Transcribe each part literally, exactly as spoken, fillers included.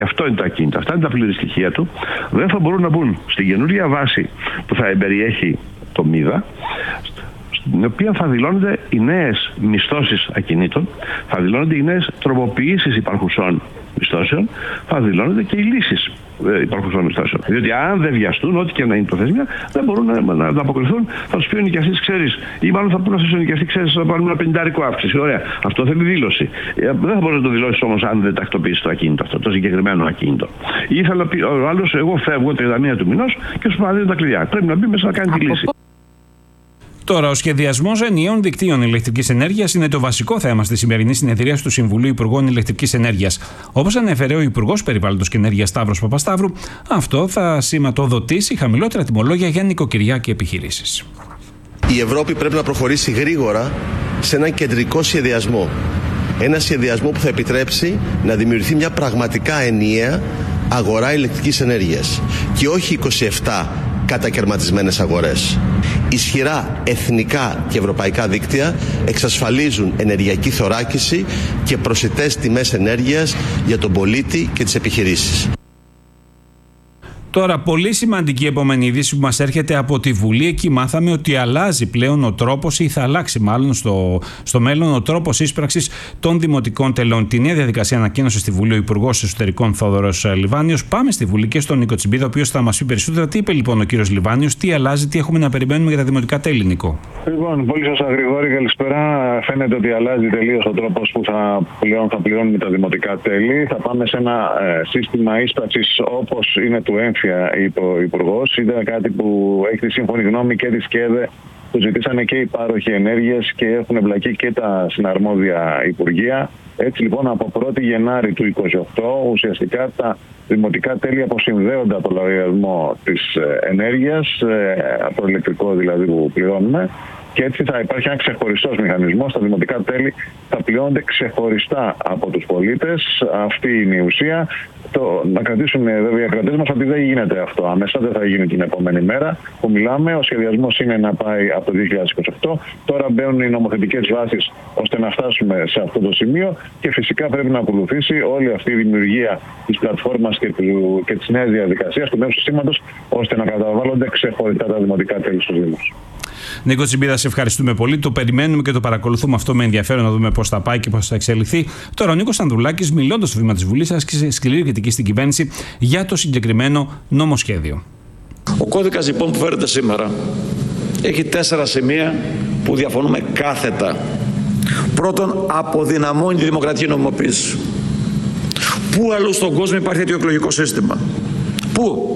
Αυτό είναι το ακίνητο, αυτά είναι τα πλήρη στοιχεία του. Δεν θα μπορούν να μπουν στην καινούργια βάση που θα εμπεριέχει το ΜΥΔΑ, στην οποία θα δηλώνονται οι νέες μισθώσεις ακινήτων, θα δηλώνονται οι νέες τροποποιήσεις υπαρχουσών μισθώσεων, θα δηλώνονται και οι λύσεις υπαρχουσών μισθώσεων. Διότι αν δεν βιαστούν, ό,τι και να είναι η προθεσμία, δεν μπορούν να, να ανταποκριθούν. Θα του πει ο νοικιαστής, ξέρεις, ή μάλλον θα πούνε στον νοικιαστή, ξέρεις, θα πάρουμε ένα πενηντάρικο αύξηση. Ωραία. Αυτό θέλει δήλωση. Ε, δεν θα μπορεί να το δηλώσει όμως αν δεν τακτοποιήσει το ακίνητο αυτό, το συγκεκριμένο ακίνητο. Ή θα πει ο άλλος, εγώ φεύγω τριάντα μία του μηνός και σου παραδίνω τα κλειδιά. Πρέπει να μπει μέσα να κάνει τη λύση. Τώρα, ο σχεδιασμός ενιαίων δικτύων ηλεκτρικής ενέργειας είναι το βασικό θέμα στη σημερινή συνεδρίαση του Συμβουλίου Υπουργών Ηλεκτρικής Ενέργειας. Όπως ανέφερε ο Υπουργός Περιβάλλοντος και Ενέργειας Σταύρος Παπασταύρου, αυτό θα σηματοδοτήσει χαμηλότερα τιμολόγια για νοικοκυριά και επιχειρήσεις. Η Ευρώπη πρέπει να προχωρήσει γρήγορα σε έναν κεντρικό σχεδιασμό. Ένα σχεδιασμό που θα επιτρέψει να δημιουργηθεί μια πραγματικά ενιαία αγορά ηλεκτρικής ενέργειας και όχι είκοσι επτά κατακαιρματισμένες αγορές. Ισχυρά εθνικά και ευρωπαϊκά δίκτυα εξασφαλίζουν ενεργειακή θωράκιση και προσιτές τιμές ενέργειας για τον πολίτη και τις επιχειρήσεις. Τώρα, πολύ σημαντική επόμενη είδηση που μας έρχεται από τη Βουλή. Εκεί μάθαμε ότι αλλάζει πλέον ο τρόπος, ή θα αλλάξει μάλλον στο, στο μέλλον, ο τρόπος ίσπραξης των δημοτικών τελών. Τη νέα διαδικασία ανακοίνωσε στη Βουλή ο Υπουργός Εσωτερικών Θόδωρος Λιβάνιος. Πάμε στη Βουλή και στον Νίκο Τσιμπίδα, ο οποίος θα μας πει περισσότερα. Τι είπε λοιπόν ο κύριος Λιβάνιος, τι αλλάζει, τι έχουμε να περιμένουμε για τα δημοτικά τέλη, Νίκο? Λοιπόν, πολύ σωστά, Γρηγόρη, καλησπέρα. Φαίνεται ότι αλλάζει τελείως ο τρόπος που θα, πλέον, θα πληρώνουμε τα δημοτικά τέλη. Θα πάμε σε ένα ε, σύστημα ίσπραξης όπως είναι του έμφυα, είπε ο Υπουργός. Ήταν κάτι που έχει τη σύμφωνη γνώμη και τη ΣΚΕΔΕ, που ζητήσανε και οι πάροχοι ενέργειας και έχουν εμπλακεί και τα συναρμόδια υπουργεία. Έτσι λοιπόν από πρώτη Γενάρη του είκοσι οκτώ ουσιαστικά τα δημοτικά τέλη αποσυνδέονται από το λογαριασμό της ενέργειας, από το ηλεκτρικό δηλαδή που πληρώνουμε, και έτσι θα υπάρχει ένα ξεχωριστός μηχανισμός. Τα δημοτικά τέλη θα πληρώνονται ξεχωριστά από τους πολίτες. Αυτή είναι η ουσία. Το, να κρατήσουν βέβαια οι ακρατές μας ότι δεν γίνεται αυτό άμεσα, δεν θα γίνει την επόμενη μέρα που μιλάμε. Ο σχεδιασμός είναι να πάει από το δύο χιλιάδες είκοσι οκτώ. Τώρα μπαίνουν οι νομοθετικές βάσεις ώστε να φτάσουμε σε αυτό το σημείο και φυσικά πρέπει να ακολουθήσει όλη αυτή η δημιουργία της πλατφόρμας και, του, και της νέας διαδικασίας του νέου συστήματος ώστε να καταβάλλονται ξεχωριστά τα δημοτικά τέλη στους Δήμους. Νίκο Τσιμπίδα, σε ευχαριστούμε πολύ. Το περιμένουμε και το παρακολουθούμε αυτό με ενδιαφέρον, να δούμε πώς θα πάει και πώς θα εξελιχθεί. Τώρα, ο Νίκος Ανδρουλάκης, μιλώντας στο βήμα της Βουλής, άσκησε σκληρή κριτική στην κυβέρνηση για το συγκεκριμένο νομοσχέδιο. Ο κώδικας λοιπόν που φέρετε σήμερα έχει τέσσερα σημεία που διαφωνούμε κάθετα. Πρώτον, αποδυναμώνει τη δημοκρατική νομιμοποίηση. Πού αλλού στον κόσμο υπάρχει τέτοιο εκλογικό σύστημα? Πού?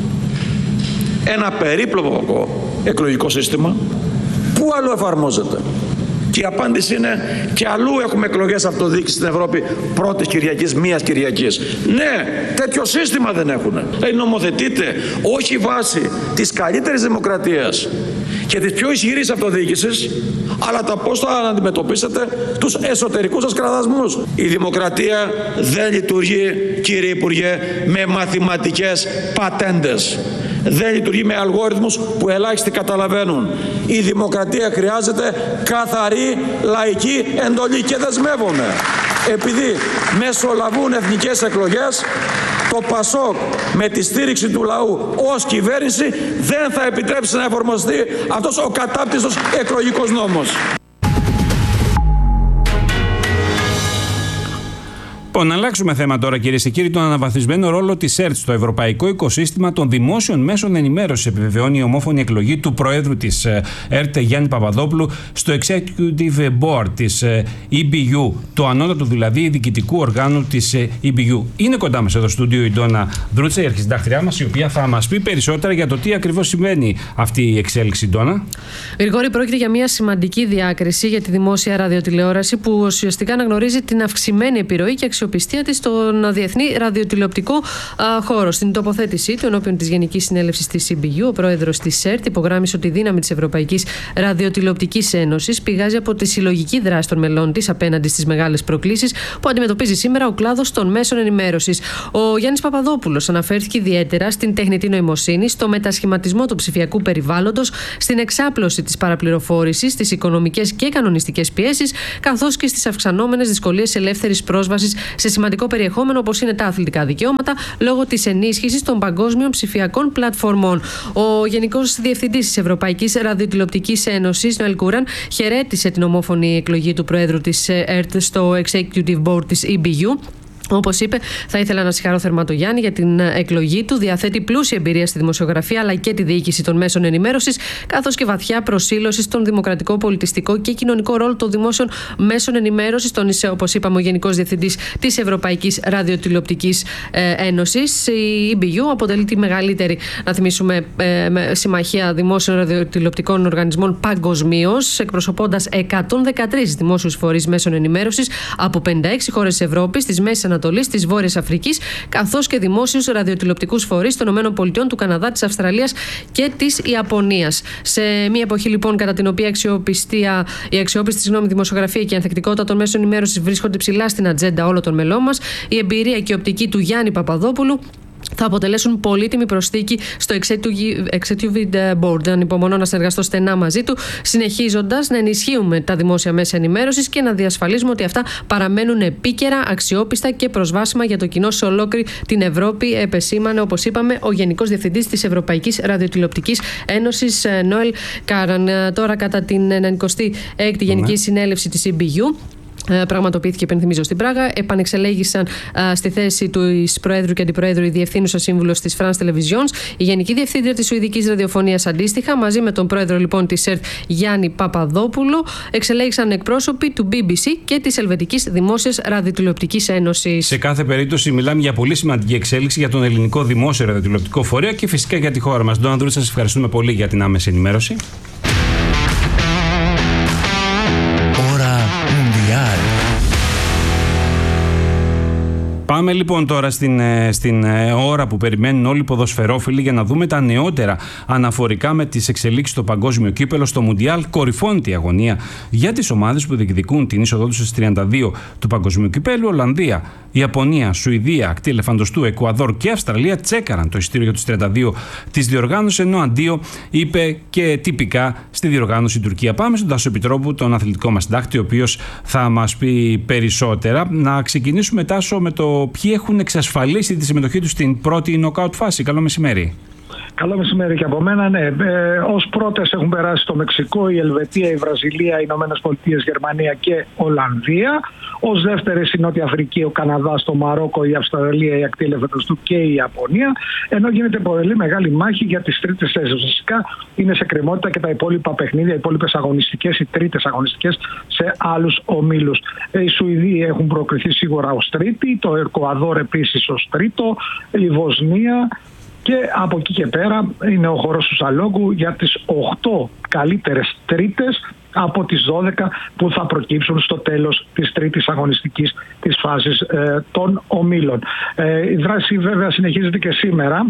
Ένα περίπλοκο εκλογικό σύστημα, πού αλλού εφαρμόζεται? Και η απάντηση είναι, και αλλού έχουμε εκλογές αυτοδιοίκησης στην Ευρώπη πρώτης Κυριακής, μίας Κυριακής. Ναι, τέτοιο σύστημα δεν έχουν. Δηλαδή νομοθετείτε όχι βάσει της καλύτερης δημοκρατίας και της πιο ισχυρής αυτοδιοίκησης, αλλά τα πώς θα αντιμετωπίσετε τους εσωτερικούς σας κραδασμούς. Η δημοκρατία δεν λειτουργεί, κύριε Υπουργέ, με μαθηματικές πατέντες. Δεν λειτουργεί με αλγόριθμους που ελάχιστοι καταλαβαίνουν. Η δημοκρατία χρειάζεται καθαρή λαϊκή εντολή και δεσμεύομαι. Επειδή μεσολαβούν εθνικές εκλογές, το ΠΑΣΟΚ με τη στήριξη του λαού ως κυβέρνηση δεν θα επιτρέψει να εφαρμοστεί αυτός ο κατάπτυστος εκλογικός νόμος. Λοιπόν, να αλλάξουμε θέμα τώρα, κυρίες και κύριοι. Τον αναβαθμισμένο ρόλο της ΕΡΤ στο ευρωπαϊκό οικοσύστημα των δημόσιων μέσων ενημέρωσης επιβεβαιώνει η ομόφωνη εκλογή του Προέδρου της ΕΡΤ, Γιάννη Παπαδόπουλου, στο Executive Board της ι μπι γιου, το ανώτατο δηλαδή διοικητικού οργάνου της ι μπι γιου. Είναι κοντά μας εδώ στο στούντιο η Ντόνα Δρούτσα, η αρχισυντάκτριά μας, η οποία θα μας πει περισσότερα για το τι ακριβώς σημαίνει αυτή η εξέλιξη, Ντόνα. Γρηγόρη, πρόκειται για μια σημαντική διάκριση για τη δημόσια ραδιοτηλεόραση που ουσιαστικά αναγνωρίζει την αυξημένη επιρροή και αξιοπιστία της στον διεθνή ραδιοτηλεοπτικό α, χώρο. Στην τοποθέτησή του ενώπιον της Γενικής Συνέλευσης της ι μπι γιου, ο πρόεδρος της ΕΡΤ υπογράμμισε ότι η δύναμη της Ευρωπαϊκής Ραδιοτηλεοπτικής Ένωσης πηγάζει από τη συλλογική δράση των μελών της απέναντι στις μεγάλες προκλήσεις που αντιμετωπίζει σήμερα ο κλάδος των μέσων ενημέρωσης. Ο Γιάννης Παπαδόπουλος αναφέρθηκε ιδιαίτερα στην τεχνητή νοημοσύνη, στο μετασχηματισμό του ψηφιακού περιβάλλοντος, στην εξάπλωση της παραπληροφόρησης, στις οικονομικές και κανονιστικές πιέσεις, καθώς και στις αυξανόμενες δυσκολίες ελεύθερης πρόσβασης σε σημαντικό περιεχόμενο όπως είναι τα αθλητικά δικαιώματα, λόγω της ενίσχυσης των παγκόσμιων ψηφιακών πλατφορμών. Ο Γενικός Διευθυντής της Ευρωπαϊκής Ραδιοτηλεοπτικής Ένωσης, Νοέλ Κούραν, χαιρέτησε την ομόφωνη εκλογή του Προέδρου της ΕΡΤ στο Executive Board της ι μπι γιου. Όπως είπε, θα ήθελα να συγχαρώ θερμά τον Γιάννη για την εκλογή του. Διαθέτει πλούσια εμπειρία στη δημοσιογραφία αλλά και τη διοίκηση των μέσων ενημέρωσης, καθώς και βαθιά προσήλωση στον δημοκρατικό, πολιτιστικό και κοινωνικό ρόλο των δημόσιων μέσων ενημέρωσης. Τόνισε, όπως είπαμε, ο Γενικός Διευθυντής της Ευρωπαϊκής Ραδιοτηλεοπτικής Ένωσης. Η ι μπι γιου αποτελεί τη μεγαλύτερη, να θυμίσουμε, συμμαχία δημόσιων ραδιοτηλεοπτικών οργανισμών παγκοσμίως, εκπροσωπώντας εκατόν δεκατρείς δημόσιους φορείς μέσων ενημέρωσης από πενήντα έξι χώρες της Ευρώπης, της Μέσης Ανατολής, της Βόρειας Αφρικής, καθώς και δημόσιους ραδιοτηλεοπτικούς φορείς των ΗΠΑ, του Καναδά, της Αυστραλίας και της Ιαπωνίας. Σε μια εποχή λοιπόν κατά την οποία αξιοπιστία, η αξιόπιστη συγγνώμη, δημοσιογραφία και η ανθεκτικότητα των μέσων ενημέρωσης βρίσκονται ψηλά στην ατζέντα όλων των μελών μας, η εμπειρία και η οπτική του Γιάννη Παπαδόπουλου θα αποτελέσουν πολύτιμη προσθήκη στο Executive Board. Ανυπομονώ να συνεργαστώ στενά μαζί του, συνεχίζοντας να ενισχύουμε τα δημόσια μέσα ενημέρωσης και να διασφαλίζουμε ότι αυτά παραμένουν επίκαιρα, αξιόπιστα και προσβάσιμα για το κοινό σε ολόκληρη την Ευρώπη, επεσήμανε, όπως είπαμε, ο Γενικός Διευθυντής της Ευρωπαϊκής Ραδιοτηλεοπτικής Ένωσης, Νοέλ Κούραν. Τώρα, κατά την ενενηκοστή έκτη Γενική Συνέλευση της ι μπι γιου, πραγματοποιήθηκε, υπενθυμίζω, στην Πράγα. Επανεξελέγησαν α, στη θέση του Προέδρου και Αντιπροέδρου η Διευθύνουσα Σύμβουλος της France Televisions, η Γενική Διευθύντρια της Σουηδικής Ραδιοφωνίας αντίστοιχα, μαζί με τον Πρόεδρο λοιπόν της ΕΡΤ Γιάννη Παπαδόπουλο. Εξελέγησαν εκπρόσωποι του μπι μπι σι και της Ελβετικής Δημόσιας Ραδιοτηλεοπτικής Ένωσης. Σε κάθε περίπτωση, μιλάμε για πολύ σημαντική εξέλιξη για τον ελληνικό δημόσιο ραδιοτηλεοπτικό φορέα και φυσικά για τη χώρα μας. Ντόνα Ανδρούτση, σας ευχαριστούμε πολύ για την άμεση ενημέρωση. Πάμε λοιπόν τώρα στην, στην ώρα που περιμένουν όλοι οι ποδοσφαιρόφιλοι για να δούμε τα νεότερα αναφορικά με τις εξελίξεις στο παγκόσμιο κύπελο, στο Μουντιάλ. Κορυφώνεται η αγωνία για τις ομάδες που διεκδικούν την είσοδό τους στις τριάντα δύο του παγκοσμίου κυπέλου. Ολλανδία, Ιαπωνία, Σουηδία, ακτή ελεφαντοστού, Εκουαδόρ και Αυστραλία τσέκαραν το εισιτήριο για τους τριάντα δύο της διοργάνωσης, ενώ αντίο είπε και τυπικά στη διοργάνωση η Τουρκία. Πάμε στον Τάσο Επιτρόπου, τον αθλητικό μας συντάκτη, ο οποίος θα μας πει περισσότερα. Να ξεκινήσουμε, Τάσο, με το ποιοι έχουν εξασφαλίσει τη συμμετοχή τους στην πρώτη νοκάουτ φάση. Καλό μεσημέρι. Καλό μεσημέρι και από μένα. Ναι, ε, ως πρώτες έχουν περάσει το Μεξικό, η Ελβετία, η Βραζιλία, οι Ηνωμένες Πολιτείες, Γερμανία και Ολλανδία. Ως δεύτερες η Νότια Αφρική, ο Καναδάς, το Μαρόκο, η Αυστραλία, η ακτή ελεφαντοστού και η Ιαπωνία. Ενώ γίνεται πολύ μεγάλη μάχη για τις τρίτες θέσεις. Φυσικά είναι σε κρεμότητα και τα υπόλοιπα παιχνίδια, οι υπόλοιπες αγωνιστικές, οι τρίτες αγωνιστικές σε άλλους ομίλους. Οι Σουηδοί έχουν προκριθεί σίγουρα ως τρίτη, το Εκουαδόρ επίσης ως τρίτο, η Βοσνία. Και από εκεί και πέρα είναι ο χώρος του Σαλόγκου για τις οκτώ καλύτερες τρίτες από τις δώδεκα που θα προκύψουν στο τέλος της τρίτης αγωνιστικής της φάσης ε, των ομίλων. Ε, η δράση βέβαια συνεχίζεται και σήμερα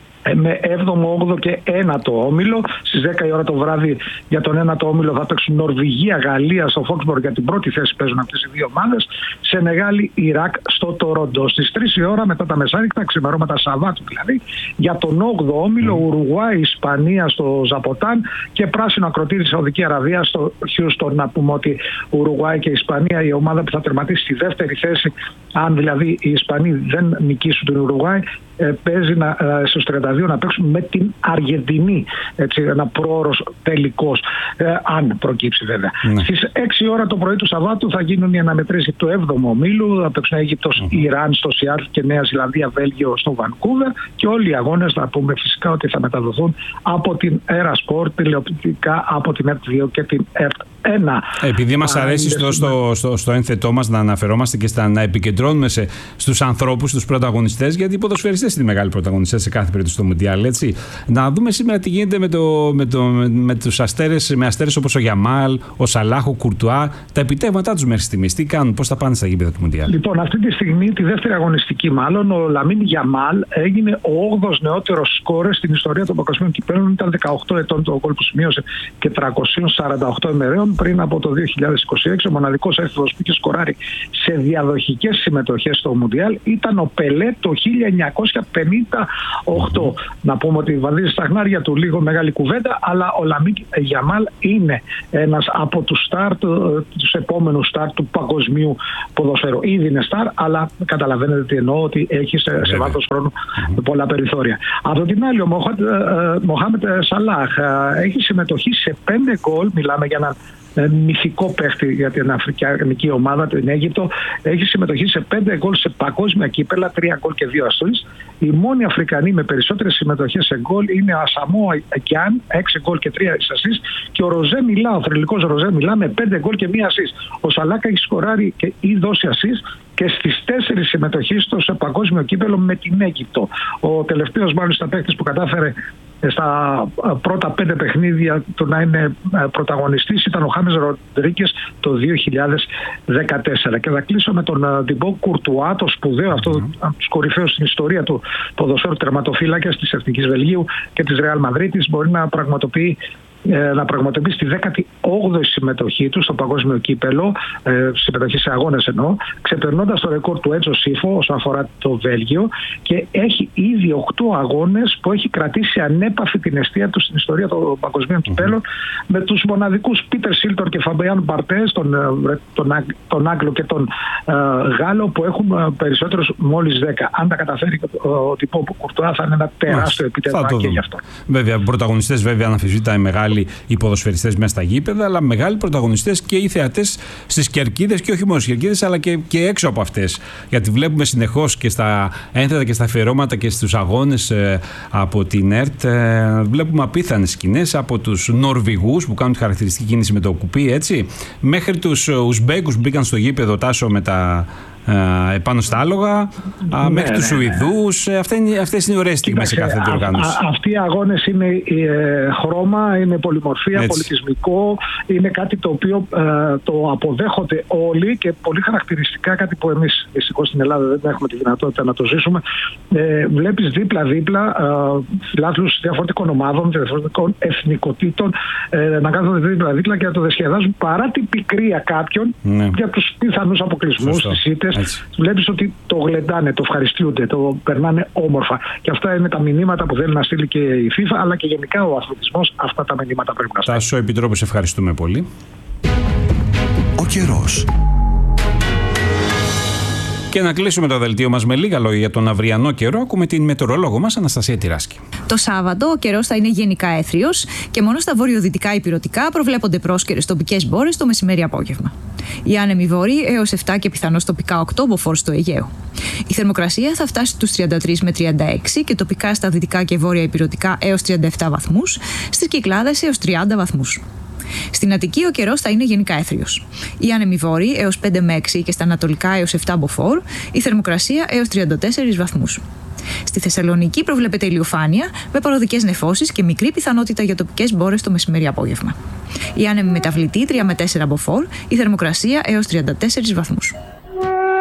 με έβδομο, όγδοο και ένατο όμιλο. Στις δέκα η ώρα το βράδυ για τον ένατο όμιλο θα παίξουν Νορβηγία, Γαλλία στο Φόξμπορ, για την πρώτη θέση παίζουν αυτές οι δύο ομάδες. Σενεγάλη, Ιράκ στο Τορόντο. Στις τρεις η ώρα μετά τα μεσάνυχτα, ξημερώματα Σαββάτου δηλαδή, για τον όγδοο όμιλο Ουρουγουάη, Ισπανία στο Ζαποτάν και πράσινο ακροτήρι Σαουδική Αραβία στο Χιούστον. Να πούμε ότι Ουρουγουάη και Ισπανία, η ομάδα που θα τερματίσει στη δεύτερη θέση, αν δηλαδή οι Ισπανοί δεν νικήσουν την Ουρουγουάη, παίζει να, στους τριάντα δύο να παίξουν με την Αργεντινή. Έτσι, ένα πρόωρος τελικός, ε, αν προκύψει βέβαια. Ναι. Στις έξι η ώρα το πρωί του Σαββάτου θα γίνουν οι αναμετρήσεις του έβδομου ομίλου. Θα παίξουν Αίγυπτος, mm-hmm. Ιράν στο Σιάτλ και Νέα Ζηλανδία, Βέλγιο στο Βανκούβερ. Και όλοι οι αγώνες θα πούμε φυσικά ότι θα μεταδοθούν από την Έρα Σπορ, τηλεοπτικά από την ΕΡΤ δύο και την ΕΡΤ ένα. Επειδή μας αρέσει στο, στο, στο, στο ένθετό μας να αναφερόμαστε και στα, να επικεντρώνουμε σε, στους ανθρώπους, στους πρωταγωνιστές, γιατί οι ποδοσφαιριστές είναι οι μεγάλοι πρωταγωνιστές σε κάθε περίπτωση στο Μουντιάλ, έτσι. Να δούμε σήμερα τι γίνεται με, το, με, το, με, με τους αστέρες, με αστέρες όπως ο Γιαμάλ, ο Σαλάχ, ο Κουρτουά, τα επιτεύγματά τους μέχρι στιγμής. Τι κάνουν, πώς θα πάνε στα γήπεδα του Μουντιάλ. Λοιπόν, αυτή τη στιγμή, τη δεύτερη αγωνιστική μάλλον, ο Λαμίν Γιαμάλ έγινε ο όγδοος νεότερος σκόρερ στην ιστορία των παγκοσμίων κυπέλλων. Ήταν δεκαοκτώ ετών το γκολ που σημείωσε και τριακόσιες σαράντα οκτώ ημερών. σεζόν πριν από το δύο χιλιάδες είκοσι έξι. Ο μοναδικός έφηβος που είχε σκοράρει σε διαδοχικές συμμετοχές στο Μουντιάλ ήταν ο Πελέ το χίλια εννιακόσια πενήντα οκτώ. Mm-hmm. Να πούμε ότι βαδίζει στα χνάρια του, λίγο μεγάλη κουβέντα, αλλά ο Λαμίν Γιαμάλ είναι ένας από τους στάρ, τους επόμενους στάρ του παγκοσμίου ποδοσφαίρου. Ήδη είναι στάρ, αλλά καταλαβαίνετε τι εννοώ, ότι έχει σε, σε βάθος χρόνου mm-hmm. πολλά περιθώρια. Από την άλλη, ο Μοχάμετ Σαλάχ έχει συμμετοχή σε πέντε γκολ. Μιλάμε για έναν μυθικό παίχτη για την αφρικανική ομάδα, την Αίγυπτο. Έχει συμμετοχή σε πέντε γκολ σε παγκόσμια κύπελα, τρία γκολ και δύο ασίστ. Οι μόνοι Αφρικανοί με περισσότερες συμμετοχές σε γκολ είναι ο Ασαμόα Γκιάν, έξι γκολ και τρία ασίστ, και ο Ροζέ Μιλά, ο θρυλικός Ροζέ Μιλά, με πέντε γκολ και μία ασίστ. Ο Σαλάκα έχει σκοράρει και ή δώσει ασίστ και στις τέσσερις συμμετοχές του σε παγκόσμιο κύπελο με την Αίγυπτο. Ο τελευταίος μάλιστα παίκτης που κατάφερε στα πρώτα πέντε παιχνίδια του να είναι πρωταγωνιστής ήταν ο Χάμες Ροντρίγκες το δύο χιλιάδες δεκατέσσερα. Και θα κλείσω με τον Ντιμπό Κουρτουά, το σπουδαίο αυτό, mm-hmm. από τους κορυφαίους στην ιστορία του ποδοσφαίρου τερματοφύλακας της Εθνικής Βελγίου και της Ρεάλ Μαδρίτης. Μπορεί να πραγματοποιεί να πραγματοποιήσει τη δέκατη όγδοη συμμετοχή του στο παγκόσμιο κύπελο, ε, συμμετοχή σε αγώνες εννοώ, ξεπερνώντας το ρεκόρ του Έτζο Σίφο όσον αφορά το Βέλγιο, και έχει ήδη οκτώ αγώνες που έχει κρατήσει ανέπαφη την εστία του στην ιστορία των παγκοσμίων mm-hmm. κυπέλων, με τους μοναδικούς Πίτερ Σίλτορ και Φαμπιάν Μπαρτές, τον, τον, τον Άγγλο και τον ε, Γάλλο, που έχουν περισσότερους μόλις δέκα. Αν τα καταφέρει ο Τιμπό Κουρτουά, θα είναι ένα τεράστιο επίτευγμα και γι' αυτό. Βέβαια, πρωταγωνιστές, βέβαια, αναμφισβήτητα οι μεγάλοι οι ποδοσφαιριστές μέσα στα γήπεδα, αλλά μεγάλοι πρωταγωνιστές και οι θεατές στις κερκίδες, και όχι μόνο στις κερκίδες, αλλά και, και έξω από αυτές. Γιατί βλέπουμε συνεχώς και στα ένθετα και στα αφιερώματα και στους αγώνες ε, από την ΕΡΤ, ε, βλέπουμε απίθανες σκηνές από τους Νορβηγούς που κάνουν τη χαρακτηριστική κίνηση με το κουπί, έτσι, μέχρι τους Ουσμπέκους που μπήκαν στο γήπεδο, Τάσο, με τα Uh, επάνω στα άλογα, uh, μέχρι ναι, τους ναι, Σουηδούς. Ναι. Αυτές είναι, αυτές είναι οι ωραίες στιγμές σε κάθε διοργάνωση. Αυτοί οι αγώνες είναι ε, χρώμα, είναι πολυμορφία, έτσι, πολιτισμικό. Είναι κάτι το οποίο ε, το αποδέχονται όλοι, και πολύ χαρακτηριστικά, κάτι που εμείς δυστυχώς στην Ελλάδα δεν έχουμε τη δυνατότητα να το ζήσουμε. Ε, βλέπεις δίπλα-δίπλα ε, φιλάθλους διαφορετικών ομάδων, διαφορετικών εθνικοτήτων ε, να κάθονται δίπλα-δίπλα και να το διασκεδάζουν, παρά την πικρία κάποιων, ναι, για τους πιθανούς αποκλεισμούς, τις ήττες. Βλέπεις ότι το γλεντάνε, το ευχαριστούνται, το περνάνε όμορφα. Και αυτά είναι τα μηνύματα που θέλει να στείλει και η FIFA, αλλά και γενικά ο αθλητισμός. Αυτά τα μηνύματα πρέπει να στείλει. Τάσο Επιτρόπου, ευχαριστούμε πολύ. Ο καιρός. Και να κλείσουμε το δελτίο μας με λίγα λόγια για τον αυριανό καιρό. Ακούμε την μετεωρολόγο μας, Αναστασία Τυράσκη. Το Σάββατο ο καιρός θα είναι γενικά έθριος και μόνο στα βορειοδυτικά υπηρωτικά προβλέπονται πρόσκαιρες τοπικές μπόρες το μεσημέρι-απόγευμα. Οι άνεμοι βόρειοι έως επτά και πιθανώς τοπικά οκτώ μποφόρ στο Αιγαίο. Η θερμοκρασία θα φτάσει στους τριάντα τρία με τριάντα έξι και τοπικά στα δυτικά και βόρεια υπηρωτικά έως τριάντα επτά βαθμούς, στις Κυκλάδες έως τριάντα βαθμούς. Στην Αττική ο καιρός θα είναι γενικά έθριος. Οι άνεμοι βόρειοι έως πέντε με έξι και στα ανατολικά έως επτά μποφόρ, η θερμοκρασία έως τριάντα τέσσερα βαθμούς. Στη Θεσσαλονίκη προβλέπεται ηλιοφάνεια με παροδικές νεφώσεις και μικρή πιθανότητα για τοπικές μπόρες το μεσημέρι-απόγευμα. Οι άνεμοι μεταβλητοί τρία με τέσσερα μποφόρ, η θερμοκρασία έως τριάντα τέσσερα βαθμούς.